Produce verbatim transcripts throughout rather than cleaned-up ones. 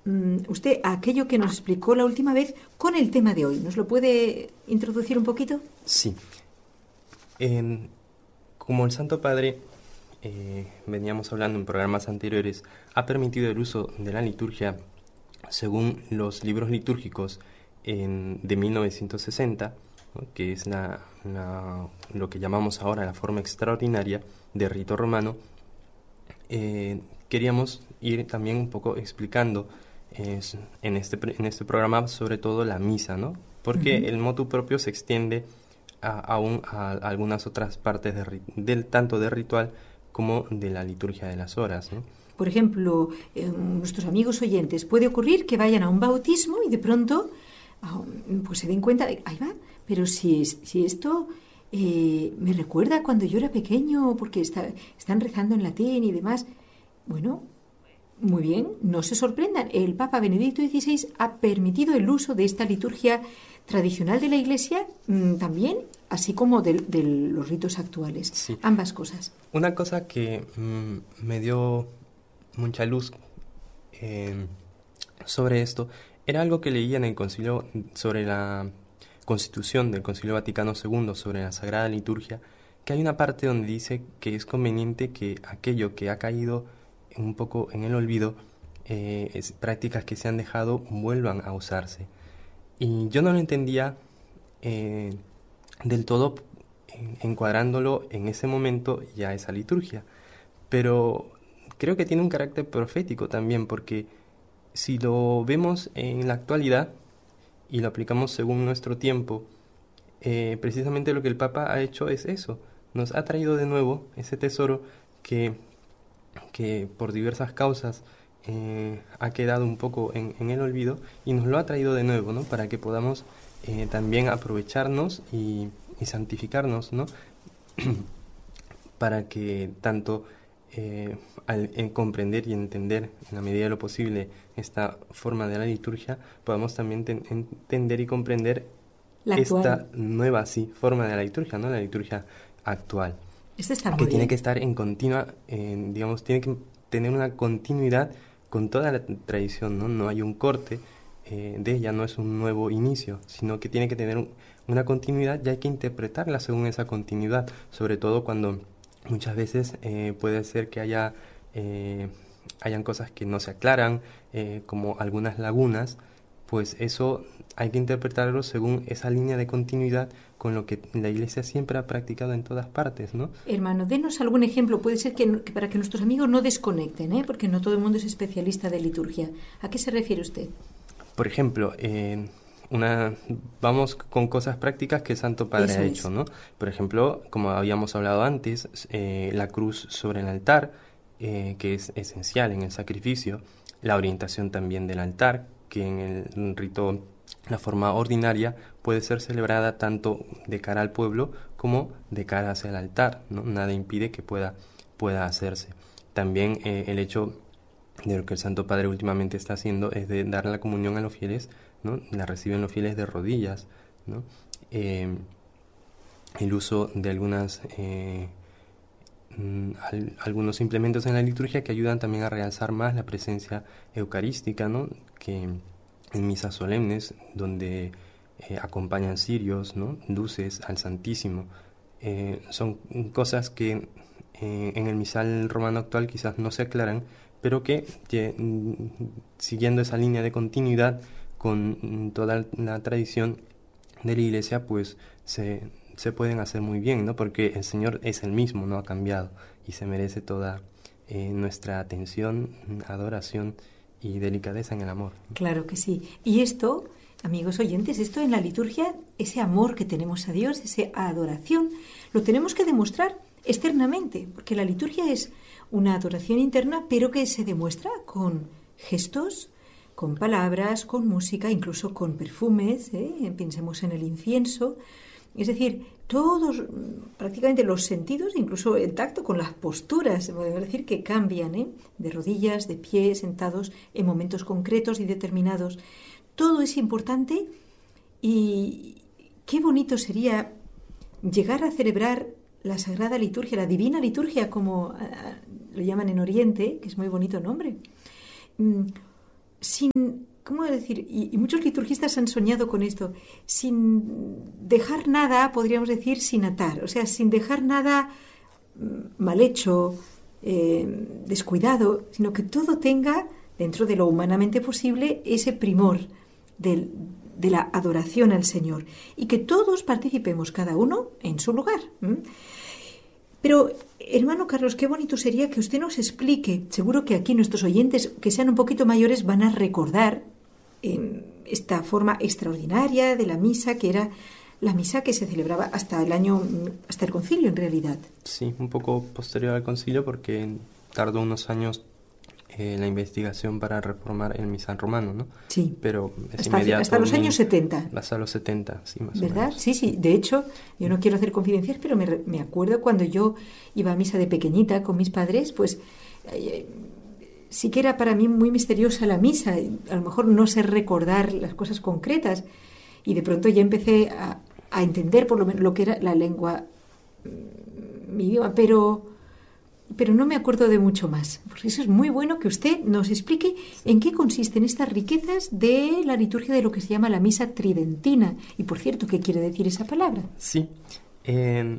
mmm, usted a aquello que nos explicó la última vez con el tema de hoy. ¿Nos lo puede introducir un poquito? Sí. En, como el Santo Padre, eh, veníamos hablando en programas anteriores, ha permitido el uso de la liturgia según los libros litúrgicos en, de mil novecientos sesenta, ¿no? Que es la, la, lo que llamamos ahora la forma extraordinaria de rito romano. Eh, queríamos ir también un poco explicando eh, en, este, en este programa sobre todo la misa, ¿no? Porque uh-huh. el motu proprio se extiende a, aún a, a algunas otras partes de, del, tanto de ritual como de la liturgia de las horas, ¿no? Por ejemplo, eh, nuestros amigos oyentes, puede ocurrir que vayan a un bautismo y de pronto pues se den cuenta de, ahí va, pero si, si esto eh, me recuerda cuando yo era pequeño, porque está, están rezando en latín y demás. Bueno, muy bien, no se sorprendan. El Papa Benedicto dieciséis ha permitido el uso de esta liturgia tradicional de la Iglesia mmm, también, así como de, de los ritos actuales. Sí. Ambas cosas. Una cosa que mmm, me dio mucha luz eh, sobre esto era algo que leía en el concilio sobre la Constitución del Concilio Vaticano segundo sobre la Sagrada Liturgia, que hay una parte donde dice que es conveniente que aquello que ha caído un poco en el olvido, eh, es, prácticas que se han dejado, vuelvan a usarse. Y yo no lo entendía eh, del todo en, encuadrándolo en ese momento ya esa liturgia, pero creo que tiene un carácter profético también, porque si lo vemos en la actualidad y lo aplicamos según nuestro tiempo, eh, precisamente lo que el Papa ha hecho es eso, nos ha traído de nuevo ese tesoro que, que por diversas causas eh, ha quedado un poco en, en el olvido, y nos lo ha traído de nuevo, ¿no? Para que podamos eh, también aprovecharnos y, y santificarnos, ¿no? Para que tanto eh, al en comprender y entender en la medida de lo posible esta forma de la liturgia, podamos también ten, entender y comprender la esta actual. nueva sí, forma de la liturgia, ¿no? La liturgia actual. Este está muy que bien. Tiene que estar en continua, eh, digamos, tiene que tener una continuidad con toda la tradición, ¿no? No hay un corte eh, de ella, no es un nuevo inicio, sino que tiene que tener un, una continuidad, y hay que interpretarla según esa continuidad, sobre todo cuando muchas veces eh, puede ser que haya eh, hayan cosas que no se aclaran, eh, como algunas lagunas, pues eso hay que interpretarlo según esa línea de continuidad con lo que la Iglesia siempre ha practicado en todas partes, ¿no? Hermano, denos algún ejemplo. Puede ser que, que para que nuestros amigos no desconecten, ¿eh? Porque no todo el mundo es especialista de liturgia. ¿A qué se refiere usted? Por ejemplo, eh, una, vamos con cosas prácticas que el Santo Padre Eso ha es. hecho, ¿no? Por ejemplo, como habíamos hablado antes, eh, la cruz sobre el altar, eh, que es esencial en el sacrificio, la orientación también del altar, que en el rito, la forma ordinaria, puede ser celebrada tanto de cara al pueblo como de cara hacia el altar, ¿no? Nada impide que pueda, pueda hacerse. También eh, el hecho de lo que el Santo Padre últimamente está haciendo es de dar la comunión a los fieles, ¿no? La reciben los fieles de rodillas, ¿no? Eh, el uso de algunas eh, al, algunos implementos en la liturgia que ayudan también a realzar más la presencia eucarística, ¿no? Que en misas solemnes, donde eh, acompañan cirios, ¿no? Luces al Santísimo, eh, son cosas que eh, en el misal romano actual quizás no se aclaran, pero que eh, siguiendo esa línea de continuidad con toda la tradición de la Iglesia, pues se, se pueden hacer muy bien, ¿no? Porque el Señor es el mismo, no ha cambiado, y se merece toda eh, nuestra atención, adoración y delicadeza en el amor. Claro que sí. Y esto, amigos oyentes, esto en la liturgia, ese amor que tenemos a Dios, esa adoración, lo tenemos que demostrar externamente, porque la liturgia es una adoración interna, pero que se demuestra con gestos, con palabras, con música, incluso con perfumes, ¿eh? Pensemos en el incienso. Es decir, todos, prácticamente los sentidos, incluso el tacto con las posturas, podemos decir que cambian, ¿eh? De rodillas, de pie, sentados en momentos concretos y determinados. Todo es importante, y qué bonito sería llegar a celebrar la Sagrada Liturgia, la Divina Liturgia, como uh, lo llaman en Oriente, que es muy bonito nombre. Mm, sin, ¿cómo decir? Y, y muchos liturgistas han soñado con esto, sin dejar nada, podríamos decir, sin atar, o sea, sin dejar nada mal hecho, eh, descuidado, sino que todo tenga, dentro de lo humanamente posible, ese primor del, de la adoración al Señor, y que todos participemos, cada uno en su lugar. ¿Mm? Pero, hermano Carlos, qué bonito sería que usted nos explique, seguro que aquí nuestros oyentes, que sean un poquito mayores, van a recordar eh, esta forma extraordinaria de la misa, que era la misa que se celebraba hasta el año, hasta el concilio en realidad. Sí, un poco posterior al concilio, porque tardó unos años eh, la investigación para reformar el misal romano, ¿no? Sí. Pero es hasta, inmediato. Hasta los años setenta. Hasta los setenta, sí, más ¿verdad? o menos. Sí, sí. De hecho, yo no quiero hacer confidencias, pero me, me acuerdo cuando yo iba a misa de pequeñita con mis padres, pues eh, sí que era para mí muy misteriosa la misa. A lo mejor no sé recordar las cosas concretas. Y de pronto ya empecé a, a entender por lo menos lo que era la lengua, mi idioma, pero, pero no me acuerdo de mucho más. Por eso es muy bueno que usted nos explique en qué consisten estas riquezas de la liturgia de lo que se llama la misa tridentina. Y por cierto, ¿qué quiere decir esa palabra? Sí. Eh,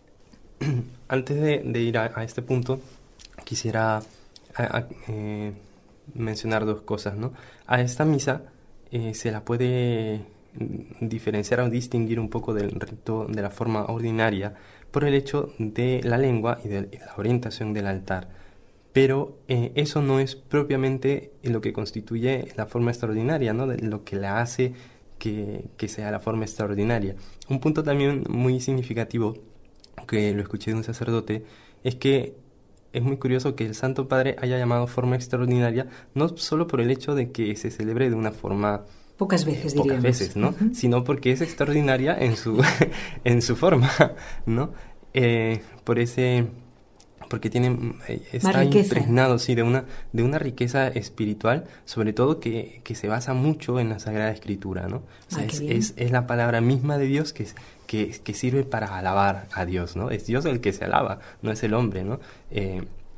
antes de, de ir a, a este punto, quisiera a, a, eh, mencionar dos cosas, ¿no? A esta misa eh, se la puede diferenciar o distinguir un poco del rito de la forma ordinaria por el hecho de la lengua y de la orientación del altar, pero eh, eso no es propiamente lo que constituye la forma extraordinaria, ¿no? De lo que la hace que, que sea la forma extraordinaria. Un punto también muy significativo que lo escuché de un sacerdote es que es muy curioso que el Santo Padre haya llamado forma extraordinaria no solo por el hecho de que se celebre de una forma Pocas veces, eh, pocas diríamos. veces, ¿no? Uh-huh. Sino porque es extraordinaria en su en su forma, ¿no? Eh, por ese porque tiene eh, está impregnado sí de una de una riqueza espiritual, sobre todo que, que se basa mucho en la Sagrada Escritura, ¿no? O sea, ah, es, es es la palabra misma de Dios que que que sirve para alabar a Dios, ¿no? Es Dios el que se alaba, no es el hombre, ¿no? Eh,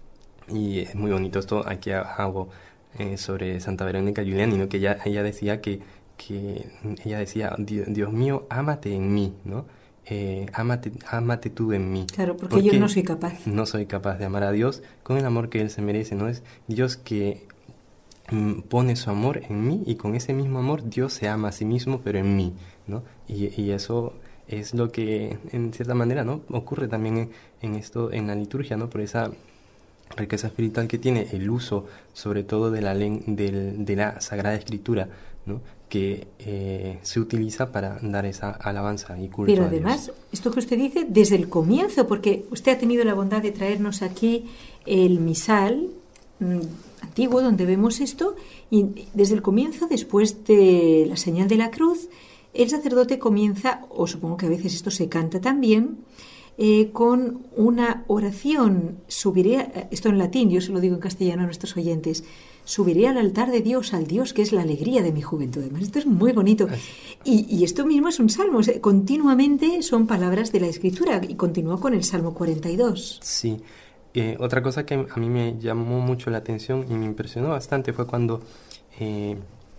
y es muy bonito esto. Aquí hago Eh, sobre Santa Verónica Giuliani, ¿no? Que ella, ella decía que, que ella decía, Dios mío, ámate en mí, ¿no? Eh, ámate, ámate tú en mí. Claro, porque, porque yo no soy capaz. No soy capaz de amar a Dios con el amor que Él se merece, ¿no? Es Dios que mm, pone su amor en mí y con ese mismo amor Dios se ama a sí mismo, pero en mí, ¿no? Y, y eso es lo que, en cierta manera, ¿no? Ocurre también en, en esto, en la liturgia, ¿no? Por esa riqueza espiritual que tiene el uso sobre todo de la, de, de la Sagrada Escritura, ¿no? Que eh, se utiliza para dar esa alabanza y culto. Pero a además, Dios. Esto que usted dice desde el comienzo, porque usted ha tenido la bondad de traernos aquí el misal mmm, antiguo donde vemos esto, y desde el comienzo, después de la señal de la cruz, el sacerdote comienza, o supongo que a veces esto se canta también, Eh, con una oración. Subiré, esto en latín, yo se lo digo en castellano a nuestros oyentes, subiré al altar de Dios, al Dios que es la alegría de mi juventud. Además, esto es muy bonito. Y, y esto mismo es un salmo, continuamente son palabras de la Escritura, y continúa con el Salmo cuarenta y dos. Sí. Eh, otra cosa que a mí me llamó mucho la atención y me impresionó bastante fue cuando eh,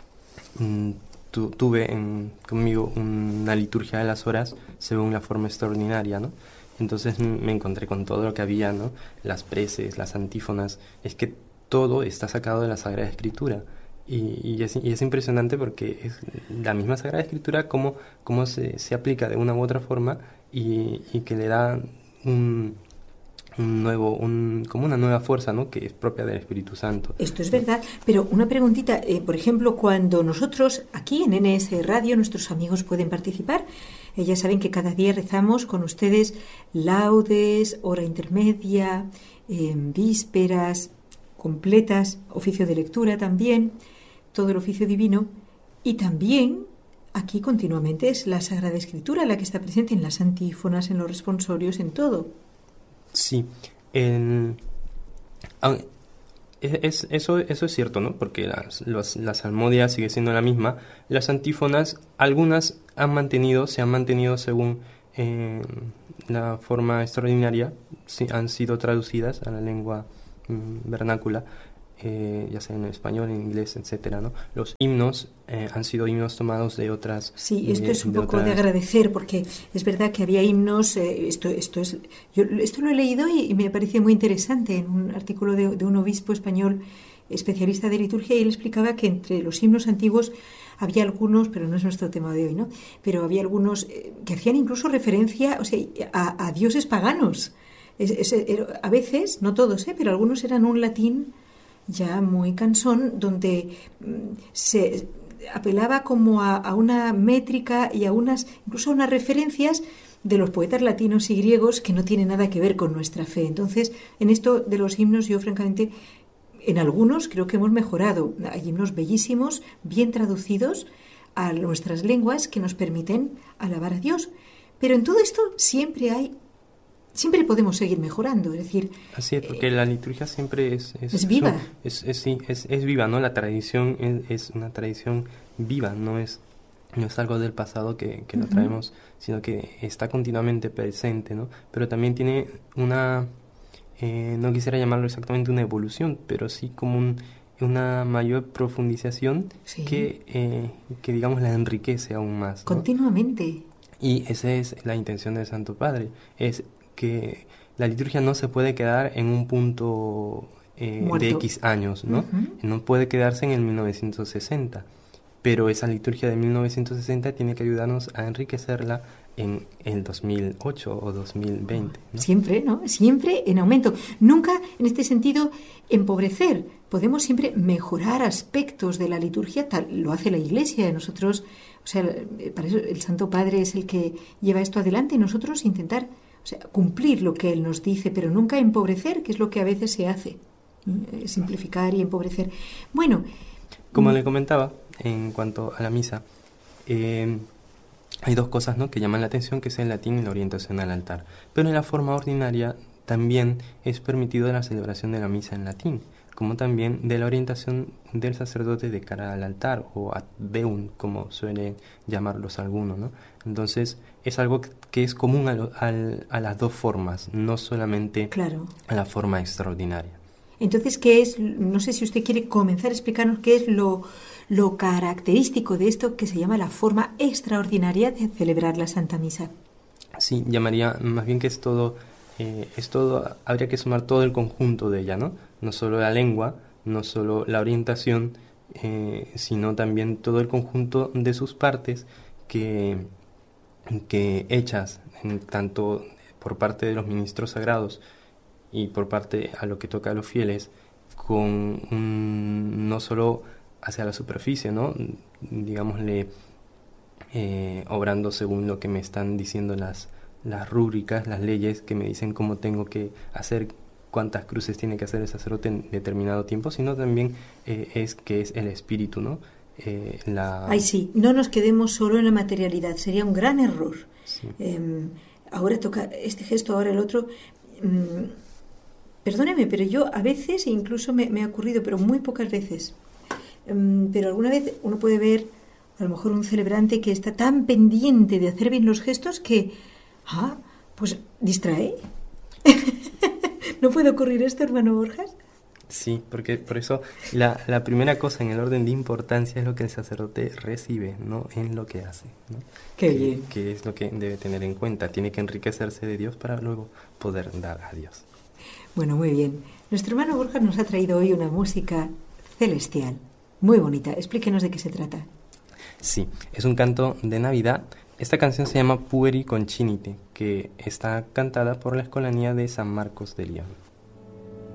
tu, tuve en, conmigo una liturgia de las horas según la forma extraordinaria, ¿no? Entonces me encontré con todo lo que había, ¿no? Las preces, las antífonas, es que todo está sacado de la Sagrada Escritura. Y, y, es, y es impresionante porque es la misma Sagrada Escritura como, como se, se aplica de una u otra forma y, y que le da un, un nuevo, un, como una nueva fuerza, ¿no? Que es propia del Espíritu Santo. Esto es verdad, pero una preguntita, eh, por ejemplo, cuando nosotros aquí en N S Radio, nuestros amigos pueden participar, eh, ya saben que cada día rezamos con ustedes laudes, hora intermedia, eh, vísperas completas, oficio de lectura también, todo el oficio divino, y también aquí continuamente es la Sagrada Escritura la que está presente en las antífonas, en los responsorios, en todo. Sí, el, es, eso, eso es cierto, ¿no? Porque las, los, la salmodia sigue siendo la misma. Las antífonas, algunas han mantenido, se han mantenido según eh, la forma extraordinaria, sí, han sido traducidas a la lengua mm, vernácula. eh, ya sea en español, en inglés, etcétera, ¿no? Los himnos eh, han sido himnos tomados de otras... Sí, esto de, es un de poco otras... de agradecer, porque es verdad que había himnos, eh, esto, esto, es, yo, esto lo he leído y, y me parece muy interesante en un artículo de, de un obispo español especialista de liturgia, y él explicaba que entre los himnos antiguos había algunos, pero no es nuestro tema de hoy, ¿no? Pero había algunos eh, que hacían incluso referencia, o sea, a, a dioses paganos. Es, es, er, a veces, no todos, ¿eh? Pero algunos eran un latín ya muy cansón, donde mm, se apelaba como a, a una métrica y a unas, incluso a unas referencias de los poetas latinos y griegos que no tienen nada que ver con nuestra fe. Entonces, en esto de los himnos, yo francamente, en algunos creo que hemos mejorado. Hay himnos bellísimos, bien traducidos a nuestras lenguas, que nos permiten alabar a Dios. Pero en todo esto siempre hay, siempre podemos seguir mejorando. Es decir, así es, porque eh, la liturgia siempre es... Es, es viva. Son, es, es, sí, es, es viva, ¿no? La tradición es, es una tradición viva, no es, no es algo del pasado que, que lo traemos, uh-huh. sino que está continuamente presente, ¿no? Pero también tiene una... Eh, no quisiera llamarlo exactamente una evolución, pero sí como un, una mayor profundización sí. que, eh, que, digamos, la enriquece aún más, ¿no? Continuamente. Y esa es la intención del Santo Padre, es que la liturgia no se puede quedar en un punto eh, de X años, ¿no? Uh-huh. No puede quedarse en el mil novecientos sesenta, pero esa liturgia de mil novecientos sesenta tiene que ayudarnos a enriquecerla en el dos mil ocho o dos mil veinte, ¿no? Siempre, ¿no? Siempre en aumento. Nunca, en este sentido, empobrecer. Podemos siempre mejorar aspectos de la liturgia, tal lo hace la Iglesia. Nosotros, o sea, para eso el Santo Padre es el que lleva esto adelante, y nosotros intentar, o sea, cumplir lo que Él nos dice, pero nunca empobrecer, que es lo que a veces se hace. Simplificar y empobrecer. Bueno. Como le comentaba, en cuanto a la misa, eh, hay dos cosas, ¿no?, que llaman la atención, que es el latín y la orientación al altar. Pero en la forma ordinaria también es permitido la celebración de la misa en latín, como también de la orientación del sacerdote de cara al altar, o ad deum, como suelen llamarlos algunos, ¿no? Entonces, es algo que es común a, lo, a, a las dos formas, no solamente claro. a la forma extraordinaria. Entonces, ¿qué es? No sé si usted quiere comenzar a explicarnos qué es lo, lo característico de esto que se llama la forma extraordinaria de celebrar la Santa Misa. Sí, llamaría más bien que es todo, eh, es todo, habría que sumar todo el conjunto de ella, ¿no? No solo la lengua, no solo la orientación, eh, sino también todo el conjunto de sus partes que, que hechas en, tanto por parte de los ministros sagrados y por parte a lo que toca a los fieles, con un, no solo hacia la superficie, ¿no? Digámosle, eh, obrando según lo que me están diciendo las, las rúbricas, las leyes que me dicen cómo tengo que hacer, cuántas cruces tiene que hacer el sacerdote en determinado tiempo, sino también eh, es que es el espíritu, ¿no? Eh, la... Ay, sí, no nos quedemos solo en la materialidad, sería un gran error. Sí. Eh, ahora toca este gesto, ahora el otro. Mm, perdóneme, pero yo a veces, incluso me, me ha ocurrido, pero muy pocas veces, um, pero alguna vez uno puede ver a lo mejor un celebrante que está tan pendiente de hacer bien los gestos que, ah, pues distrae. ¿No puede ocurrir esto, hermano Borjas? Sí, porque por eso la, la primera cosa en el orden de importancia es lo que el sacerdote recibe, no en lo que hace, ¿no? Qué que, bien. Que es lo que debe tener en cuenta. Tiene que enriquecerse de Dios para luego poder dar a Dios. Bueno, muy bien. Nuestro hermano Borjas nos ha traído hoy una música celestial, muy bonita. Explíquenos de qué se trata. Sí, es un canto de Navidad. Esta canción se llama Pueri Concinite, que está cantada por la Escolanía de San Marcos de León.